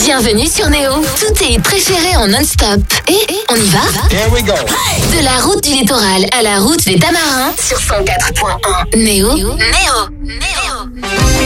Bienvenue sur Néo. Tous tes préférés en non-stop. Et on y va? Here we go. De la route du littoral à la route des Tamarins sur 104.1. Néo.